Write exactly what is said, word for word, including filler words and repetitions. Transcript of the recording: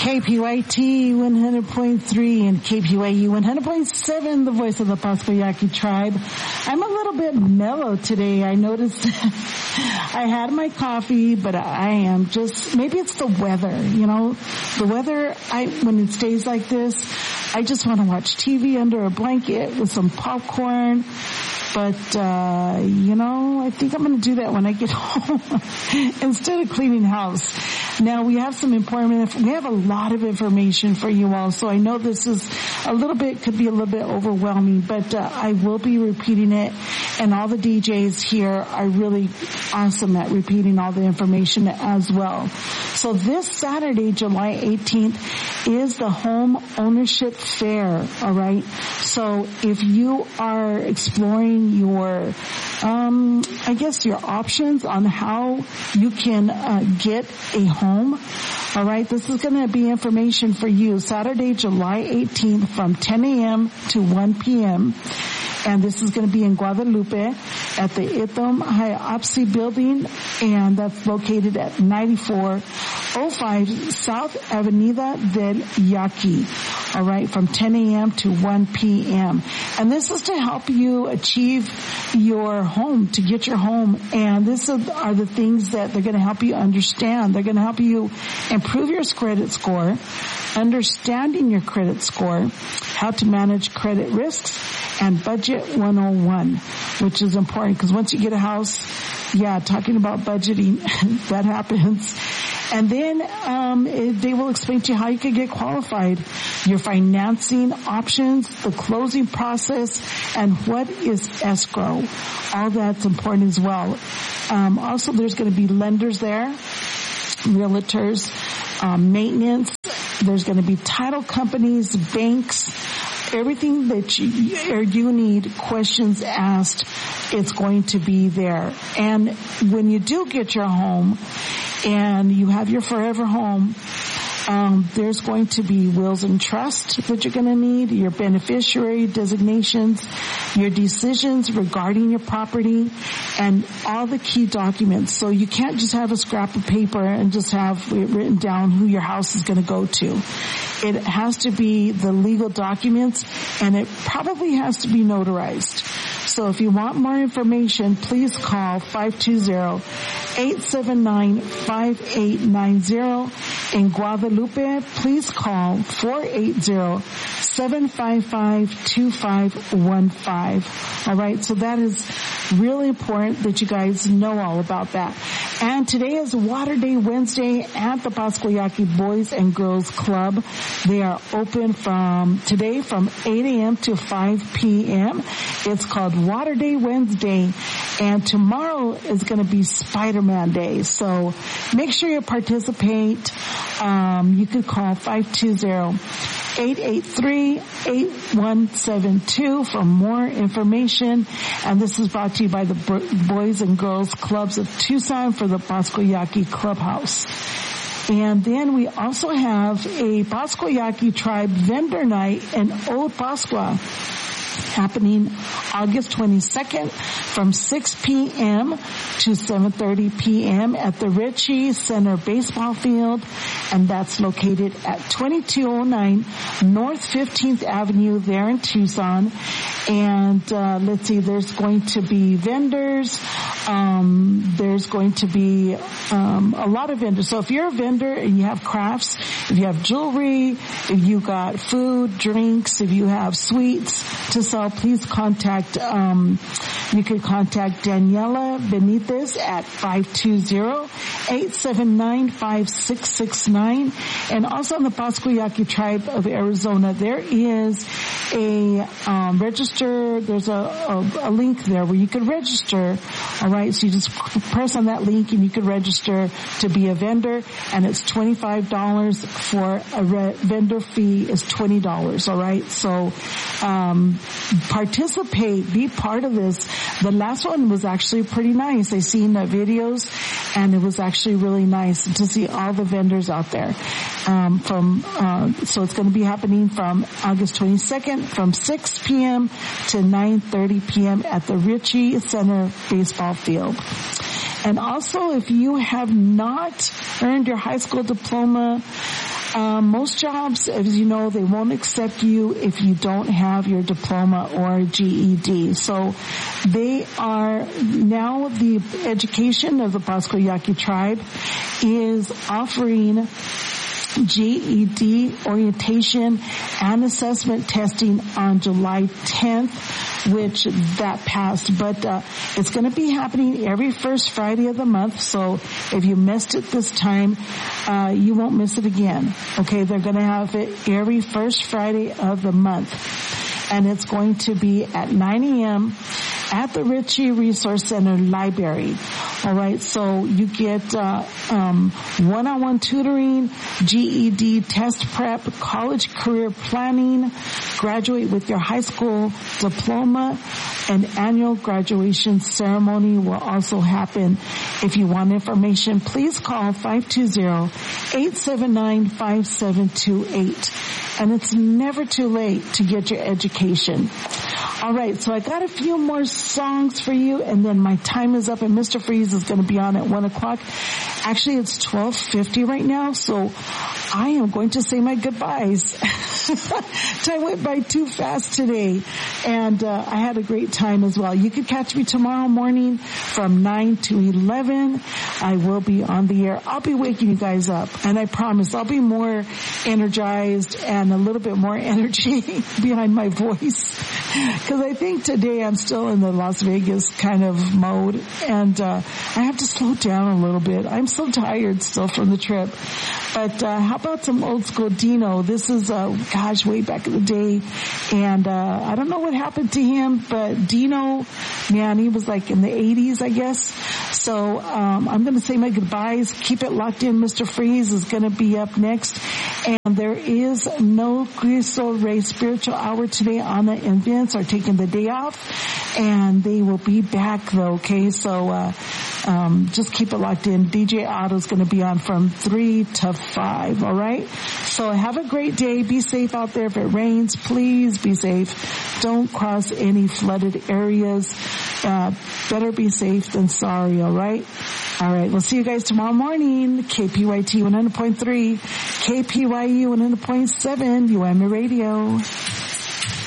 K P Y T one hundred point three and K P Y U one hundred point seven, the voice of the Pascua Yaqui tribe. I'm a little bit mellow today. I noticed I had my coffee, but I am just, maybe it's the weather, you know, the weather, I, when it stays like this, I just want to watch T V under a blanket with some popcorn. But, uh, you know, I think I'm going to do that when I get home instead of cleaning house. Now, we have some important, we have a lot of information for you all, so I know this is a little bit, could be a little bit overwhelming, but uh, I will be repeating it, and all the D Js here are really awesome at repeating all the information as well. So this Saturday, July eighteenth, is the Home Ownership Fair, all right? So if you are exploring your, um, I guess your options on how you can uh, get a home, all right, this is going to be information for you. Saturday, July eighteenth from ten a.m. to one p.m., and this is going to be in Guadalupe at the Itham Hyopsy building, and that's located at ninety-four oh five South Avenida del Yaqui. All right, from ten a.m. to one p.m. And this is to help you achieve your home, to get your home. And this are the things that they're going to help you understand. They're going to help you improve your credit score, understanding your credit score, how to manage credit risks, and Budget one oh one, which is important because once you get a house, yeah, talking about budgeting, that happens. And then um it, they will explain to you how you can get qualified, your financing options, the closing process, and what is escrow. All that's important as well. Um also, there's going to be lenders there, realtors, um, maintenance. There's going to be title companies, banks, everything that you, or you need questions asked, it's going to be there. And when you do get your home and you have your forever home, um, there's going to be wills and trust that you're going to need, your beneficiary designations, your decisions regarding your property, and all the key documents. So you can't just have a scrap of paper and just have it written down who your house is going to go to. It has to be the legal documents, and it probably has to be notarized. So if you want more information, please call five two zero, eight seven nine, five eight nine zero. In Guadalupe, please call four eight zero, seven five five, two five one five. All right, so that is really important that you guys know all about that. And today is Water Day Wednesday at the Pascua Yaqui Boys and Girls Club. They are open from today from eight a.m. to five p.m. It's called Water Day Wednesday, and tomorrow is going to be Spider-Man Day. So make sure you participate. Um, you could call five two zero, eight eight three, eight one seven two for more information. And this is brought to you by the Boys and Girls Clubs of Tucson for the Pascua Yaqui Clubhouse. And then we also have a Pascua Yaqui Tribe Vendor Night in Old Pascua, happening August twenty-second from six p.m. to seven thirty p.m. at the Ritchie Center Baseball Field, and that's located at twenty-two oh nine North fifteenth Avenue there in Tucson. And uh let's see, there's going to be vendors. Um there's going to be um a lot of vendors. So if you're a vendor and you have crafts, if you have jewelry, if you got food, drinks, if you have sweets to sell, please contact um you can contact Daniela Benitez at five two zero, eight seven nine, five six six nine. And also in the Pascua Yaqui Tribe of Arizona, there is a um register, there's a, a, a link there where you can register. All right, so you just press on that link and you can register to be a vendor, and it's twenty-five dollars for a re- vendor fee is twenty dollars. All right, so um participate, be part of this. The last one was actually pretty nice. I seen the videos, and it was actually really nice to see all the vendors out there. Um, from uh, so it's going to be happening from August twenty-second from six p.m. to nine thirty p.m. at the Ritchie Center Baseball Field. And also, if you have not earned your high school diploma, Um, most jobs, as you know, they won't accept you if you don't have your diploma or G E D. So they are now, the education of the Pasco Yaqui tribe is offering G E D orientation and assessment testing on July tenth, which that passed. But uh, it's going to be happening every first Friday of the month. So if you missed it this time, uh, you won't miss it again. Okay, they're going to have it every first Friday of the month. And it's going to be at nine a.m. at the Ritchie Resource Center Library. All right, so you get uh, um, one-on-one tutoring, G E D test prep, college career planning, graduate with your high school diploma, an annual graduation ceremony will also happen. If you want information, please call five two zero, eight seven nine, five seven two eight. And it's never too late to get your education. All right, so I got a few more songs for you, and then my time is up, and Mister Freeze is going to be on at one o'clock. Actually, it's twelve fifty right now, so I am going to say my goodbyes. Time went by too fast today, and uh, I had a great time as well. You can catch me tomorrow morning from nine to eleven. I will be on the air. I'll be waking you guys up, and I promise I'll be more energized and a little bit more energy behind my voice, because I think today I'm still in the Las Vegas kind of mode, and uh, I have to slow down a little bit. I'm so tired still from the trip. But uh, how about some old school Dino? This is, uh, gosh, way back in the day. And uh, I don't know what happened to him, but Dino, man, he was like in the eighties, I guess. So um, I'm going to say my goodbyes. Keep it locked in. Mister Freeze is going to be up next. And there is no Cristo Rey Spiritual Hour today. Anna and Vince are taking the day off. And they will be back, though, okay? So uh, um, just keep it locked in. D J Otto's going to be on from three to five, all right? So have a great day. Be safe out there. If it rains, please be safe. Don't cross any flooded areas. Uh, better be safe than sorry, all right? All right, we'll see you guys tomorrow morning. K P Y T one hundred point three, K P Y U one hundred point seven, U M A Radio.